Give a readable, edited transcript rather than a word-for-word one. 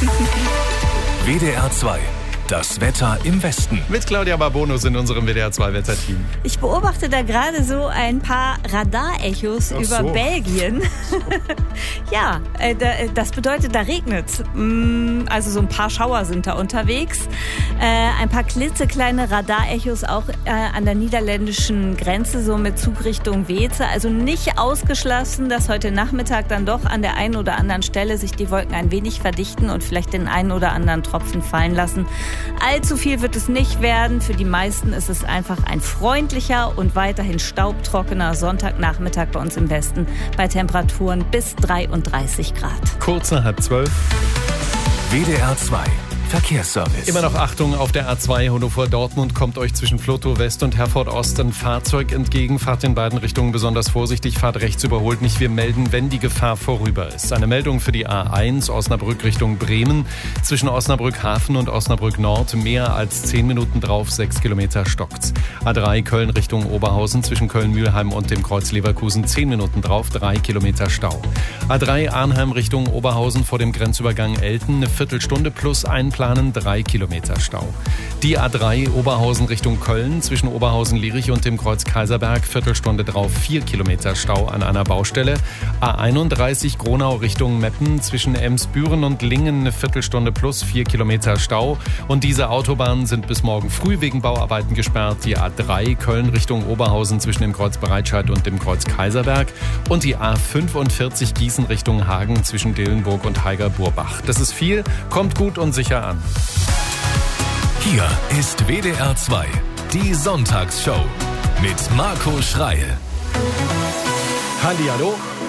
WDR 2. Das Wetter im Westen. Mit Claudia Barbonus in unserem WDR 2 Wetterteam. Ich beobachte da gerade so ein paar Radarechos über Belgien. Ja, das bedeutet, da regnet's. Also so ein paar Schauer sind da unterwegs. Ein paar klitzekleine Radarechos auch an der niederländischen Grenze, so mit Zug Richtung Weeze. Also nicht ausgeschlossen, dass heute Nachmittag dann doch an der einen oder anderen Stelle sich die Wolken ein wenig verdichten und vielleicht den einen oder anderen Tropfen fallen lassen. Allzu viel wird es nicht werden. Für die meisten ist es einfach ein freundlicher und weiterhin staubtrockener Sonntagnachmittag bei uns im Westen bei Temperaturen bis 33 Grad. Kurz nach 11:30. WDR 2. Verkehrsservice. Immer noch Achtung auf der A2 Hannover-Dortmund kommt euch zwischen Flotow West und Herford Ost ein Fahrzeug entgegen. Fahrt in beiden Richtungen besonders vorsichtig, fahrt rechts, überholt nicht. Wir melden, wenn die Gefahr vorüber ist. Eine Meldung für die A1 Osnabrück Richtung Bremen. Zwischen Osnabrück Hafen und Osnabrück Nord mehr als 10 Minuten drauf, 6 Kilometer stockt's. A3 Köln Richtung Oberhausen zwischen Köln-Mühlheim und dem Kreuz Leverkusen 10 Minuten drauf, 3 Kilometer Stau. A3 Arnheim Richtung Oberhausen vor dem Grenzübergang Elten eine Viertelstunde plus einplanen, 3 Kilometer Stau. Die A3 Oberhausen Richtung Köln zwischen Oberhausen-Lierich und dem Kreuz Kaiserberg, Viertelstunde drauf, 4 Kilometer Stau an einer Baustelle. A31 Gronau Richtung Meppen zwischen Emsbüren und Lingen eine Viertelstunde plus 4 Kilometer Stau. Und diese Autobahnen sind bis morgen früh wegen Bauarbeiten gesperrt. Die A3 Köln Richtung Oberhausen zwischen dem Kreuz Breitscheid und dem Kreuz Kaiserberg. Und die A45 Gießen Richtung Hagen zwischen Dillenburg und Haiger-Burbach. Das ist viel, kommt gut und sicher an. Hier ist WDR 2, die Sonntagsshow mit Marco Schreil. Hallihallo.